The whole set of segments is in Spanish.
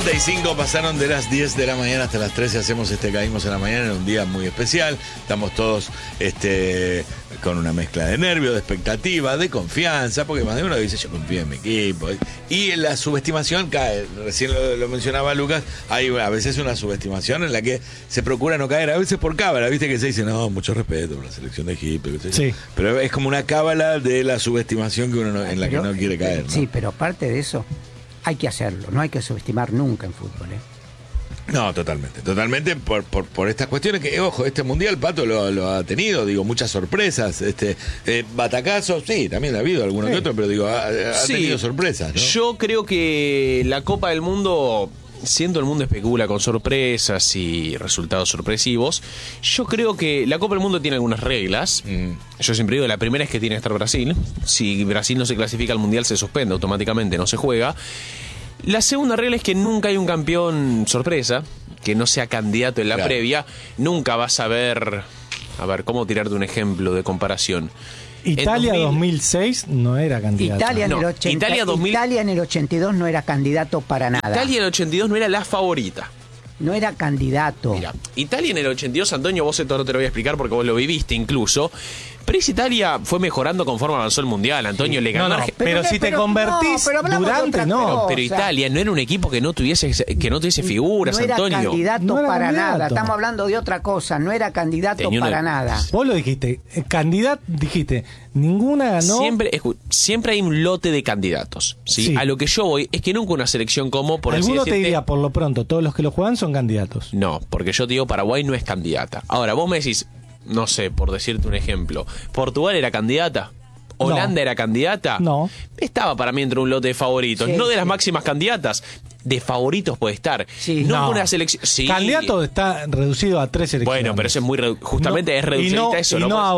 9:55 pasaron de las 10 de la mañana hasta las 13. Hacemos Caímos en la Mañana en un día muy especial. Estamos todos con una mezcla de nervios, de expectativa, de confianza, porque más de uno dice yo confío en mi equipo. Y la subestimación cae, recién lo mencionaba Lucas, hay a veces una subestimación en la que se procura no caer, a veces por cábala, viste que se dice, no, mucho respeto por la selección de Egipto, sí. Pero es como una cábala de la subestimación que uno en la que no quiere caer, ¿no? Sí, pero aparte de eso, hay que hacerlo, no hay que subestimar nunca en fútbol, No, totalmente por estas cuestiones que, ojo, este mundial, Pato, lo ha tenido, digo, muchas sorpresas, batacazos, sí, también ha habido alguno que otro, pero digo, ha tenido sorpresas, ¿no? Yo creo que la Copa del Mundo, siendo el mundo especula con sorpresas y resultados sorpresivos, yo creo que la Copa del Mundo tiene algunas reglas. Yo siempre digo, la primera es que tiene que estar Brasil. Si Brasil no se clasifica al mundial, se suspende automáticamente, no se juega. La segunda regla es que nunca hay un campeón sorpresa, que no sea candidato en la previa. Nunca vas a ver, ¿cómo tirarte un ejemplo de comparación? Italia 2006 no era candidato. Italia en el 82 no era candidato para nada. Italia en el 82 no era la favorita. No era candidato. Mira, Italia en el 82, Antonio, vos esto no te lo voy a explicar porque vos lo viviste incluso. Pero esa Italia fue mejorando conforme avanzó el Mundial, Antonio, le ganó. Pero si te convertís durante, no. Pero Italia no era un equipo que no tuviese figuras, no era Antonio. Candidato no era para candidato. Nada, estamos hablando de otra cosa, no era candidato para nada. Vos lo dijiste, dijiste, ninguna ganó. Siempre hay un lote de candidatos, ¿sí? Sí. A lo que yo voy es que nunca una selección como, por así Alguno decirte, te diría, por lo pronto, todos los que lo juegan son candidatos. No, porque yo te digo, Paraguay no es candidata. Ahora, vos me decís, no sé, por decirte un ejemplo, ¿Portugal era candidata? ¿Holanda era candidata? No. Estaba para mí entre un lote de favoritos. Sí, no de las máximas candidatas. De favoritos puede estar. Sí. No una selección. Sí. Candidato está reducido a 3 selecciones. Bueno, pero eso es muy justamente es reduccionista eso.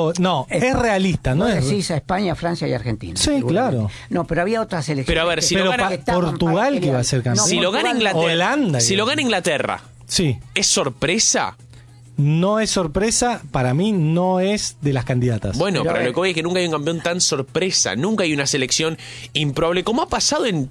Es realista, ¿no? Vos decís a España, Francia y Argentina. Sí, claro. No, pero había otras selecciones. Pero a ver, si lo gana Portugal, que iba a ser campeón. Si lo gana Inglaterra. Holanda. Si lo gana Inglaterra. Sí. ¿Es sorpresa? No es sorpresa, para mí no es de las candidatas. Bueno, pero lo que voy es que nunca hay un campeón tan sorpresa, nunca hay una selección improbable, como ha pasado en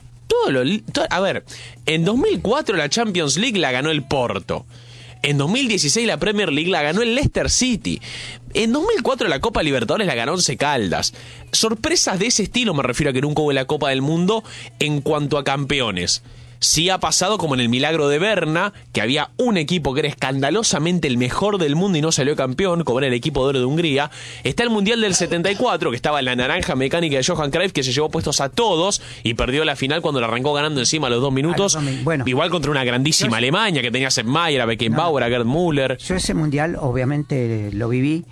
a ver, en 2004 la Champions League la ganó el Porto. En 2016 la Premier League la ganó el Leicester City. En 2004 la Copa Libertadores la ganó Once Caldas. Sorpresas de ese estilo me refiero a que nunca hubo la Copa del Mundo en cuanto a campeones. Sí ha pasado como en el milagro de Berna, que había un equipo que era escandalosamente el mejor del mundo y no salió campeón, como era el equipo de oro de Hungría. Está el Mundial del 74, que estaba en la naranja mecánica de Johan Cruyff, que se llevó puestos a todos y perdió la final cuando la arrancó ganando encima a los 2 minutos. Bueno, igual contra una grandísima Alemania, que tenía a Sepp Maier, a Beckenbauer, a Gerd Müller. Yo ese Mundial obviamente lo viví.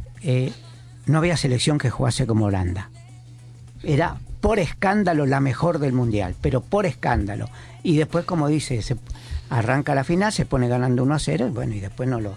No había selección que jugase como Holanda. Era por escándalo la mejor del Mundial, pero por escándalo. Y después, como dice, se arranca la final, se pone ganando 1-0, bueno, y después no lo...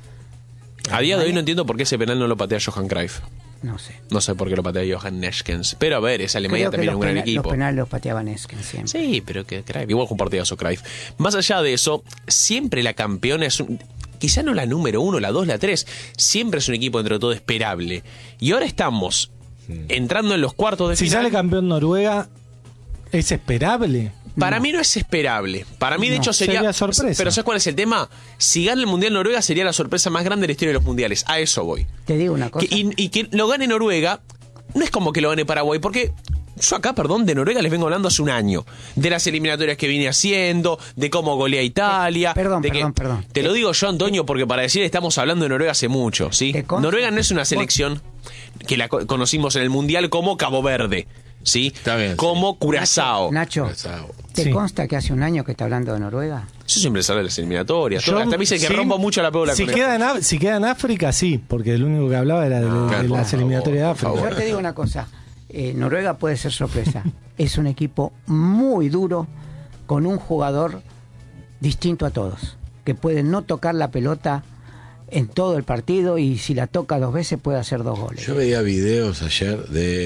A día de hoy no entiendo por qué ese penal no lo patea Johan Cruyff. No sé. No sé por qué lo patea Johan Neeskens. Pero a ver, esa Alemania Creo que también es un gran equipo. Los penales los pateaba Neeskens siempre. Sí, pero que Cruyff, igual fue un partidazo Cruyff. Más allá de eso, siempre la campeona es quizá no la número 1, la 2, la 3, siempre es un equipo dentro de todo esperable. Y ahora estamos entrando en los cuartos de final. Si sale campeón Noruega, ¿es esperable? Para mí no es esperable. Para mí, de hecho, sería sorpresa. Pero ¿sabes cuál es el tema? Si gana el Mundial Noruega, sería la sorpresa más grande de la historia de los mundiales. A eso voy. Te digo una cosa. Y que lo gane Noruega, no es como que lo gane Paraguay, porque yo acá, de Noruega les vengo hablando hace un año. De las eliminatorias que viene haciendo, de cómo golea Italia. Perdón. Te lo digo yo, Antonio, porque para decir estamos hablando de Noruega hace mucho, ¿sí? Noruega no es una selección que la conocimos en el Mundial como Cabo Verde, ¿sí? Está bien, como Curazao. Nacho, ¿te consta que hace un año que está hablando de Noruega? Yo siempre sale de las eliminatorias. Hasta me dice que rompo mucho la pelota. Si queda en África, sí, porque el único que hablaba era de las eliminatorias de África. Yo te digo una cosa. Noruega puede ser sorpresa. Es un equipo muy duro, con un jugador distinto a todos, que puede no tocar la pelota en todo el partido y si la toca 2 veces puede hacer 2 goles. Yo veía videos ayer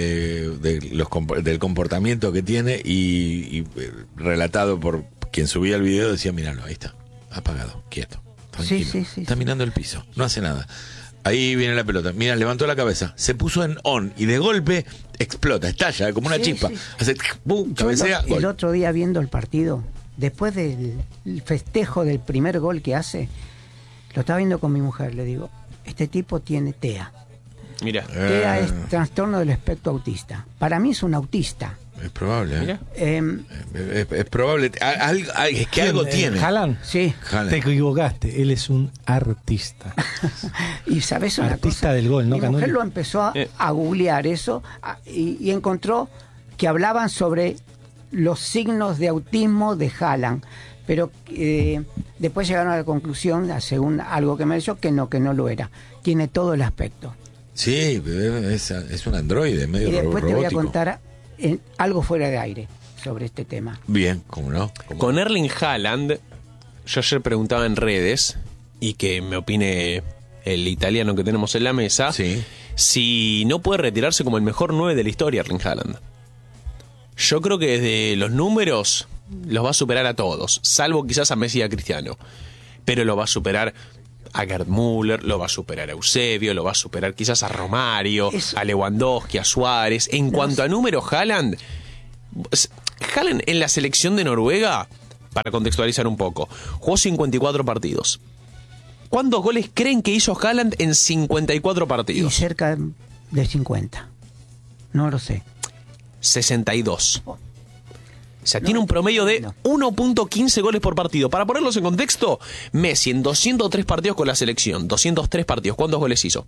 del comportamiento que tiene y relatado por quien subía el video, decía, míralo, ahí está, apagado, quieto, tranquilo, está mirando el piso, no hace nada. Ahí viene la pelota, mira, levantó la cabeza, se puso en on y de golpe explota, estalla como una chispa. Hace ¡pum! Cabecea, El otro día viendo el partido, después del festejo del primer gol que hace, lo estaba viendo con mi mujer, le digo, este tipo tiene TEA. Mira. TEA es trastorno del espectro autista. Para mí es un autista. Es probable, Mira. Es probable. Es que algo tiene. ¿Haaland? Sí. Haaland. Te equivocaste, él es un artista. Y sabes una Artista cosa, del gol, ¿no, mi mujer Canoli? lo empezó a googlear eso y encontró que hablaban sobre los signos de autismo de Haaland, pero después llegaron a la conclusión, según algo que me dijo, que no lo era. Tiene todo el aspecto. Sí, es un androide medio Y después te voy a robótico. contar algo fuera de aire sobre este tema. Bien, ¿cómo no? Con Erling Haaland, yo ayer preguntaba en redes, y que me opine el italiano que tenemos en la mesa, Sí. si no puede retirarse como el mejor 9 de la historia, Erling Haaland. Yo creo que desde los números los va a superar a todos, salvo quizás a Messi y a Cristiano. Pero lo va a superar a Gerd Müller, lo va a superar a Eusebio, lo va a superar quizás a Romario, a Lewandowski, a Suárez. En cuanto a números, Haaland en la selección de Noruega, para contextualizar un poco, jugó 54 partidos. ¿Cuántos goles creen que hizo Haaland en 54 Y partidos? cerca de 50. No lo sé. 62. O sea, No, tiene un promedio de no. 1.15 goles por partido. Para ponerlos en contexto, Messi en 203 partidos con la selección, 203 partidos, ¿cuántos goles hizo?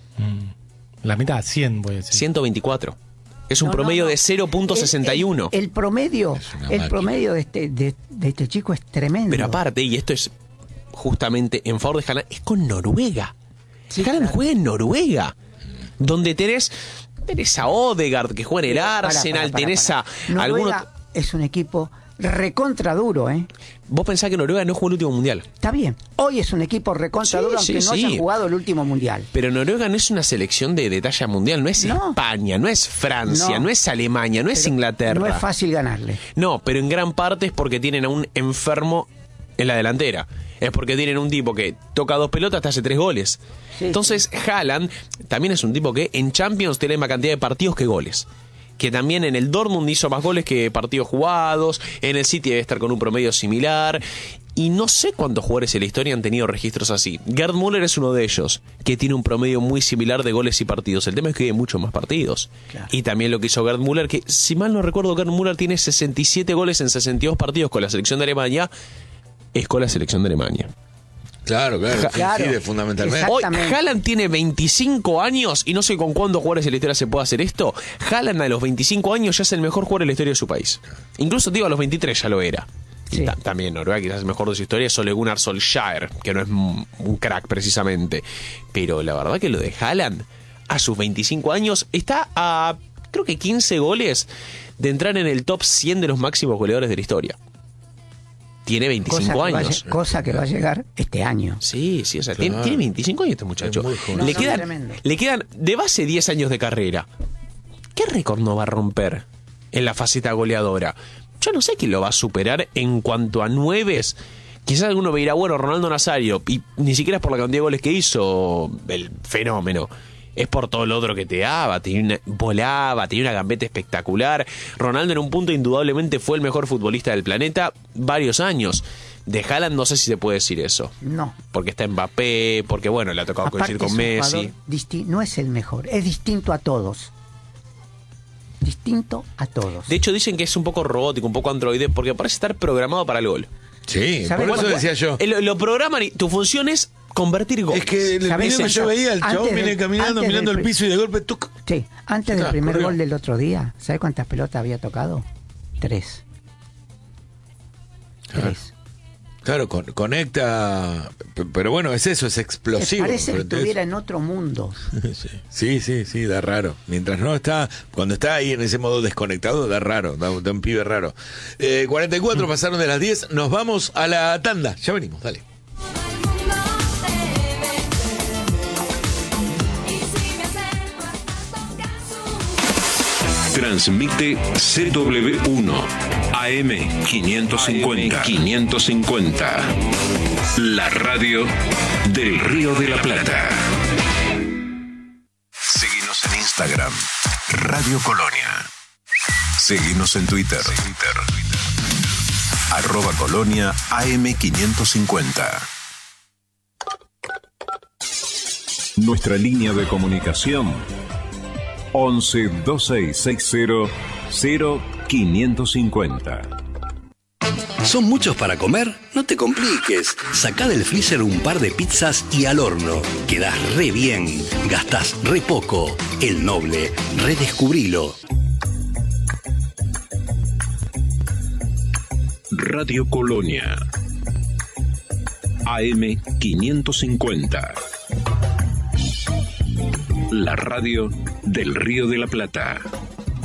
La mitad, 100 voy a decir. 124. Es un No, promedio no. de 0.61. El promedio, Es una el máquina. promedio de este chico es tremendo. Pero aparte, y esto es justamente en favor de Haaland, es con Noruega. Sí, Haaland claro. juega en Noruega, donde tenés a Odegaard que juega en el Para, Arsenal, para. tenés a Noruega algunos... es un equipo recontra duro, ¿eh? Vos pensás que Noruega no jugó el último mundial. Está bien. Hoy es un equipo recontra Sí, duro, sí, aunque no sí. haya jugado el último mundial. Pero Noruega no es una selección de talla mundial, no es No. España, no es Francia, No. no es Alemania, no es Pero Inglaterra. No es fácil ganarle. No, pero en gran parte es porque tienen a un enfermo en la delantera. Es porque tienen un tipo que toca 2 pelotas, te hace 3 goles. Sí, Entonces, Haaland también es un tipo que en Champions tiene la misma cantidad de partidos que goles. Que también en el Dortmund hizo más goles que partidos jugados. En el City debe estar con un promedio similar. Y no sé cuántos jugadores en la historia han tenido registros así. Gerd Müller es uno de ellos, que tiene un promedio muy similar de goles y partidos. El tema es que hay muchos más partidos. Claro. Y también lo que hizo Gerd Müller, que si mal no recuerdo, Gerd Müller tiene 67 goles en 62 partidos con la selección de Alemania. Es con la selección de Alemania. Claro, Claro. coincide fundamentalmente. Exacto. Hoy Exactamente. Haaland tiene 25 años y no sé con cuántos jugadores en la historia se puede hacer esto. Haaland a los 25 años ya es el mejor jugador en la historia de su país. Incluso digo a los 23 ya lo era. Sí. También Noruega quizás el mejor de su historia es Ole Gunnar Solskjaer, que no es un crack precisamente. Pero la verdad que lo de Haaland a sus 25 años está a creo que 15 goles de entrar en el top 100 de los máximos goleadores de la historia. Tiene 25 años. Cosa que va a llegar este año. Sí, o sea, Claro. tiene 25 años este muchacho. Es muy joven. Le No, quedan, tremendo. le quedan de base 10 años de carrera. ¿Qué récord no va a romper en la faceta goleadora? Yo no sé quién lo va a superar en cuanto a nueves. Quizás alguno me dirá, bueno, Ronaldo Nazario, y ni siquiera es por la cantidad de goles que hizo el fenómeno. Es por todo lo otro que te daba, volaba, tenía una gambeta espectacular. Ronaldo en un punto indudablemente fue el mejor futbolista del planeta varios años. De Haaland no sé si se puede decir eso. No. Porque está Mbappé, porque bueno, le ha tocado coincidir con es un Messi. jugador no es el mejor, es distinto a todos. Distinto a todos. De hecho dicen que es un poco robótico, un poco androide, porque parece estar programado para el gol. Sí, ¿Sabe por eso cuál- decía yo. Lo programan y tu función es convertir goles. Es que el ¿Sabés video que cuánto? yo veía, el chabón Antes viene del- caminando, antes mirando del el piso y de golpe tuc. Sí, antes Está, del primer corrió. gol del otro día, ¿sabe cuántas pelotas había tocado? 3. Ah. 3. Claro, conecta. Pero bueno, es eso, es explosivo. Parece que Pero entonces- estuviera en otro mundo. Sí, da raro. Mientras no está, cuando está ahí en ese modo desconectado, da raro, da un pibe raro. 44 pasaron de las 10, nos vamos a la tanda. Ya venimos, dale. Transmite CW1 AM 550. La radio del Río de la Plata. Seguinos en Instagram, Radio Colonia. Seguinos en Twitter. @Colonia AM550. Nuestra línea de comunicación 11 2660 0550. ¿Son muchos para comer? No te compliques. Sacá del freezer un par de pizzas y al horno. Quedás re bien. Gastás re poco. El Noble. Redescubrilo. Radio Colonia AM550. La radio del Río de la Plata.